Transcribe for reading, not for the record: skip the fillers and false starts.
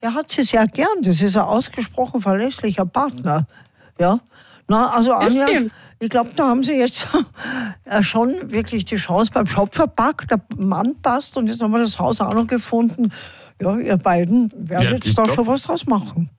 Er hat sie sehr gern. Das ist ein ausgesprochen verlässlicher Partner. Ja. Na, also Anja, ich glaube, da haben Sie jetzt schon wirklich die Chance beim Schopf verpackt. Der Mann passt und jetzt haben wir das Haus auch noch gefunden. Ja, ihr beiden werdet jetzt da schon was draus machen.